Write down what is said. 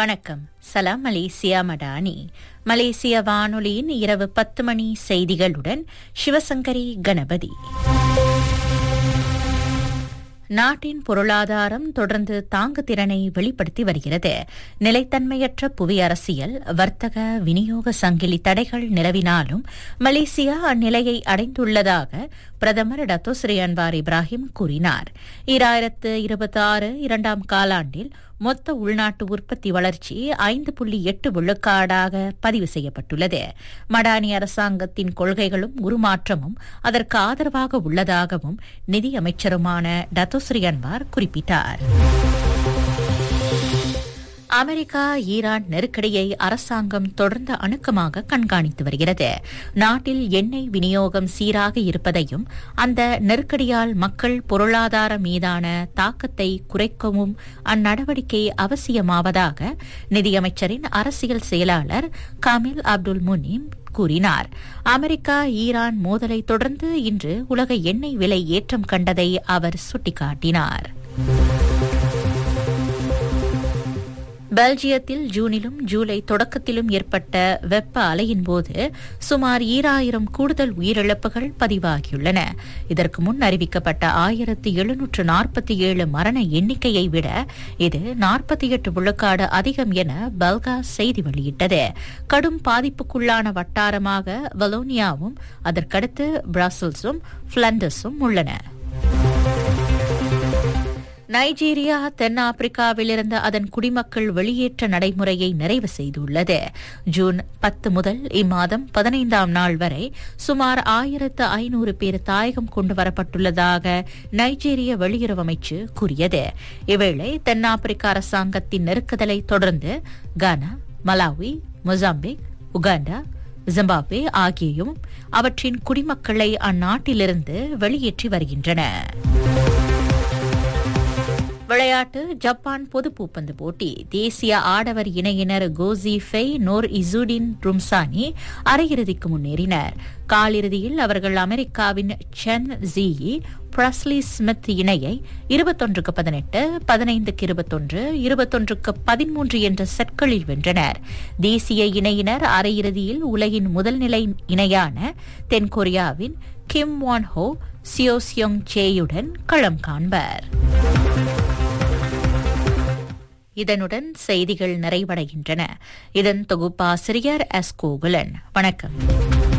வணக்கம். சலாம் மலேசியா மடானி. மலேசிய வானொலியின் இரவு 10 மணி செய்திகளுடன் சிவசங்கரி கணபதி. நாட்டின் பொருளாதாரம் தொடர்ந்து தாங்குதிறனை வெளிப்படுத்தி வருகிறது. நிலைத்தன்மையற்ற புவி அரசியல், வர்த்தக, விநியோக சங்கிலி தடைகள் நிலவினாலும் மலேசியா அந்நிலையை அடைந்துள்ளதாக பிரதமர் டத்தோ ஸ்ரீ அன்வார் இப்ராஹிம் கூறினார். 2026 இரண்டாம் காலாண்டில் மொத்த உள்நாட்டு உற்பத்தி வளர்ச்சி 5.8 விழுக்காடாக பதிவு செய்யப்பட்டுள்ளது. மடானி அரசாங்கத்தின் கொள்கைகளும் உருமாற்றமும் அதற்கு ஆதரவாக உள்ளதாகவும் நிதியமைச்சருமான டத்தோ ஸ்ரீ அன்வார் குறிப்பிட்டார். அமெரிக்கா ஈரான் நெருக்கடியை அரசாங்கம் தொடர்ந்து அணுக்கமாக கண்காணித்து வருகிறது. நாட்டில் எண்ணெய் விநியோகம் சீராக இருப்பதையும் அந்த நெருக்கடியால் மக்கள் பொருளாதார மீதான தாக்கத்தை குறைக்கவும் அந்நடவடிக்கை அவசியமாவதாக நிதியமைச்சரின் அரசியல் செயலாளர் காமில் அப்துல் முனீம் கூறினார். அமெரிக்கா ஈரான் மோதலை தொடர்ந்து இன்று உலக எண்ணெய் விலை ஏற்றம் கண்டதை அவர் சுட்டிக்காட்டினார். பெல்ஜியத்தில் ஜூனிலும் ஜூலை தொடக்கத்திலும் ஏற்பட்ட வெப்ப அலையின் போது சுமார் 2000 கூடுதல் உயிரிழப்புகள் பதிவாகியுள்ளன. இதற்கு முன் அறிவிக்கப்பட்ட 1747 மரண எண்ணிக்கையை விட இது 48 விழுக்காடு அதிகம் என பெல்கா செய்தி வெளியிட்டது. கடும் பாதிப்புக்குள்ளான வட்டாரமாக வலோனியாவும் அதற்கடுத்து பிரசல்ஸும் பிளண்டர்ஸும் உள்ளன. நைஜீரியா தென்னாப்பிரிக்காவிலிருந்து அதன் குடிமக்கள் வெளியேற்ற நடைமுறையை நிறைவு செய்துள்ளது. ஜூன் 10 முதல் இம்மாதம் 15ஆம் நாள் வரை சுமார் 1500 பேர் தாயகம் கொண்டு வரப்பட்டுள்ளதாக நைஜீரிய வெளியுறவு அமைச்சு கூறியது. இவ்வேளை தென்னாப்பிரிக்க அரசாங்கத்தின் நெருக்குதலை தொடர்ந்து கானா, மலாவி, மொசாம்பிக், உகாண்டா, ஜிம்பாப்வே ஆகியும் அவற்றின் குடிமக்களை அந்நாட்டிலிருந்து வெளியேற்றி வருகின்றன. விளையாட்டு. ஜப்பான் பொது பூப்பந்து போட்டி. தேசிய ஆடவர் இணையினர் கோசி ஃபெய், நோர் இசுடின் ரும்சானி அரையிறுதிக்கு முன்னேறினர். காலிறுதியில் அவர்கள் அமெரிக்காவின் சென் ஜியி, பிரஸ்லி ஸ்மித் இணையை 21-18, 15-21, 21-13 என்ற செட்களில் வென்றனர். தேசிய இணையினர் அரையிறுதியில் உலகின் முதல்நிலை இணையான தென்கொரியாவின் கிம் வான் ஹோ, சியோ சியோங் சேயுடன் களம் காண்பர். இதனுடன் செய்திகள் நிறைவடைகின்றன. இதன் தொகுப்பாசிரியர் எஸ் கோகுலன். வணக்கம்.